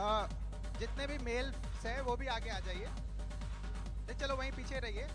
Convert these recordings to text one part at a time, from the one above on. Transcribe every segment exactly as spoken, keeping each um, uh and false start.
आ, जितने भी मेल्स हैं वो भी आगे आ जाइए। नहीं चलो वहीं पीछे रहिए।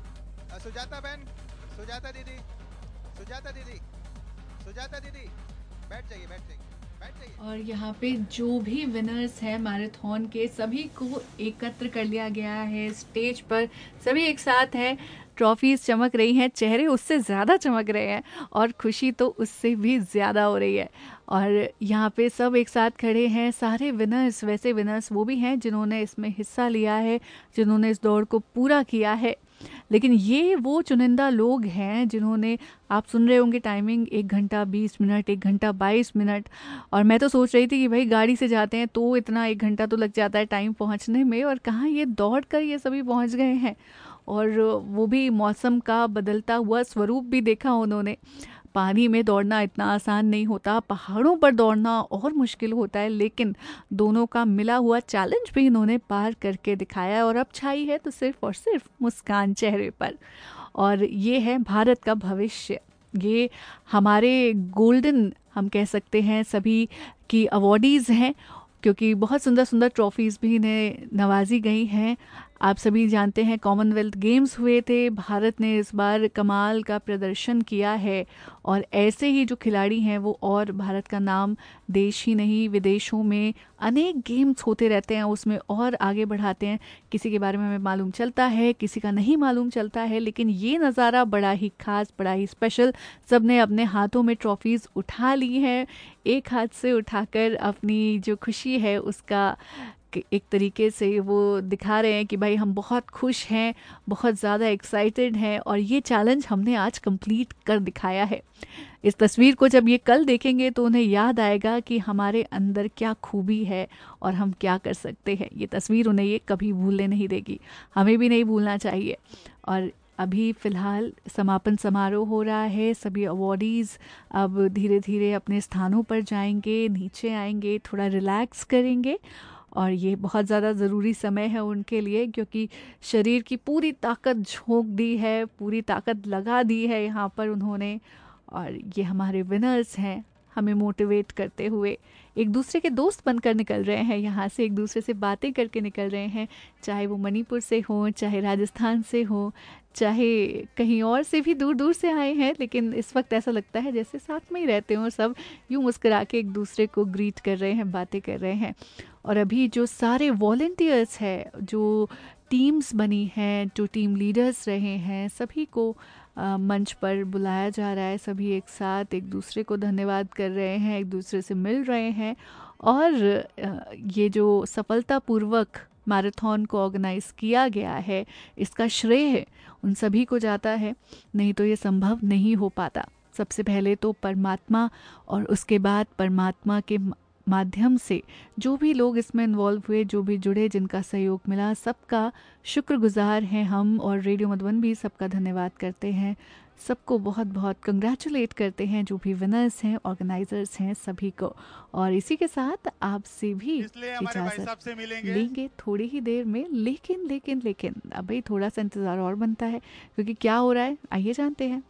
आ, सुजाता बहन, सुजाता दीदी, सुजाता दीदी, सुजाता दीदी, बैठ जाइए, बैठ जाइए, बैठ जाइए। और यहाँ पे जो भी विनर्स हैं मैराथन के सभी को एकत्र कर लिया गया है स्टेज पर। सभी एक साथ हैं, ट्रॉफीज चमक रही हैं, चेहरे उससे ज़्यादा चमक रहे हैं और खुशी तो उससे भी ज़्यादा हो रही है। और यहाँ पे सब एक साथ खड़े हैं, सारे विनर्स। वैसे विनर्स वो भी हैं जिन्होंने इसमें हिस्सा लिया है, जिन्होंने इस दौड़ को पूरा किया है, लेकिन ये वो चुनिंदा लोग हैं जिन्होंने, आप सुन रहे होंगे टाइमिंग, एक घंटा बीस मिनट, एक घंटा बाईस मिनट। और मैं तो सोच रही थी कि भाई गाड़ी से जाते हैं तो इतना एक घंटा तो लग जाता है टाइम पहुंचने में, और कहाँ ये दौड़ कर ये सभी पहुंच गए हैं। और वो भी मौसम का बदलता हुआ स्वरूप भी देखा उन्होंने। पानी में दौड़ना इतना आसान नहीं होता, पहाड़ों पर दौड़ना और मुश्किल होता है, लेकिन दोनों का मिला हुआ चैलेंज भी इन्होंने पार करके दिखाया है। और अब छाई है तो सिर्फ और सिर्फ मुस्कान चेहरे पर। और ये है भारत का भविष्य, ये हमारे गोल्डन, हम कह सकते हैं, सभी की अवॉर्डीज़ हैं, क्योंकि बहुत सुंदर सुंदर ट्रॉफीज़ भी इन्हें नवाजी गई हैं। आप सभी जानते हैं कॉमनवेल्थ गेम्स हुए थे, भारत ने इस बार कमाल का प्रदर्शन किया है। और ऐसे ही जो खिलाड़ी हैं वो और भारत का नाम देश ही नहीं विदेशों में अनेक गेम्स होते रहते हैं उसमें और आगे बढ़ाते हैं। किसी के बारे में हमें मालूम चलता है, किसी का नहीं मालूम चलता है, लेकिन ये नज़ारा बड़ा ही खास, बड़ा ही स्पेशल। सबने अपने हाथों में ट्रॉफीज़ उठा ली हैं, एक हाथ से उठाकर अपनी जो खुशी है उसका एक तरीके से वो दिखा रहे हैं कि भाई हम बहुत खुश हैं, बहुत ज़्यादा एक्साइटेड हैं, और ये चैलेंज हमने आज कंप्लीट कर दिखाया है। इस तस्वीर को जब ये कल देखेंगे तो उन्हें याद आएगा कि हमारे अंदर क्या खूबी है और हम क्या कर सकते हैं। ये तस्वीर उन्हें ये कभी भूलने नहीं देगी, हमें भी नहीं भूलना चाहिए। और अभी फ़िलहाल समापन समारोह हो रहा है, सभी अवॉर्डीज़ अब धीरे धीरे अपने स्थानों पर जाएंगे, नीचे आएंगे, थोड़ा रिलैक्स करेंगे। और ये बहुत ज़्यादा ज़रूरी समय है उनके लिए, क्योंकि शरीर की पूरी ताकत झोंक दी है, पूरी ताकत लगा दी है यहाँ पर उन्होंने। और ये हमारे विनर्स हैं, हमें मोटिवेट करते हुए एक दूसरे के दोस्त बनकर निकल रहे हैं, यहाँ से एक दूसरे से बातें करके निकल रहे हैं, चाहे वो मणिपुर से हो, चाहे राजस्थान से हो, चाहे कहीं और से भी दूर दूर से आए हैं, लेकिन इस वक्त ऐसा लगता है जैसे साथ में ही रहते हों सब, यूँ मुस्कुरा के एक दूसरे को ग्रीट कर रहे हैं, बातें कर रहे हैं। और अभी जो सारे वॉलंटियर्स हैं, जो टीम्स बनी हैं, जो टीम लीडर्स रहे हैं, सभी को आ, मंच पर बुलाया जा रहा है। सभी एक साथ एक दूसरे को धन्यवाद कर रहे हैं, एक दूसरे से मिल रहे हैं। और आ, ये जो सफलतापूर्वक मैराथन को ऑर्गेनाइज किया गया है, इसका श्रेय उन सभी को जाता है, नहीं तो ये संभव नहीं हो पाता। सबसे पहले तो परमात्मा, और उसके बाद परमात्मा के माध्यम से जो भी लोग इसमें इन्वॉल्व हुए, जो भी जुड़े, जिनका सहयोग मिला, सबका शुक्रगुजार हैं हम। और रेडियो मधुबन भी सबका धन्यवाद करते हैं, सबको बहुत बहुत कंग्रेचुलेट करते हैं, जो भी विनर्स हैं, ऑर्गेनाइजर्स हैं, सभी को। और इसी के साथ आपसे भी इजाज़त लेंगे थोड़ी ही देर में, लेकिन लेकिन लेकिन अब भाई थोड़ा सा इंतज़ार और बनता है, क्योंकि क्या हो रहा है आइए जानते हैं।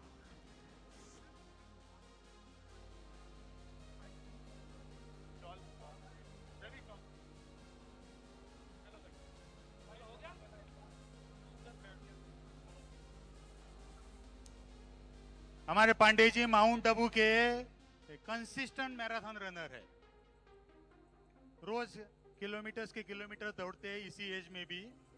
हमारे पांडे जी माउंट आबू के कंसिस्टेंट मैराथन रनर है, रोज किलोमीटर्स के किलोमीटर दौड़ते हैं इसी एज में भी।